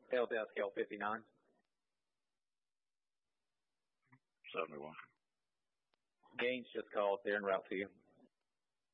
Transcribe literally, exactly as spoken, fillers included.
Help desk, L fifty-nine. seventy-one. Gaines just called. They're en route to you.